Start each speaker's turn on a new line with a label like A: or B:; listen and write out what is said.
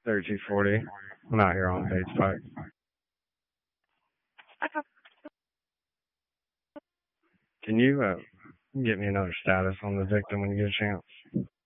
A: 3240. I'm out here on Bates Pike. Can you get me another status on the victim when you get a chance?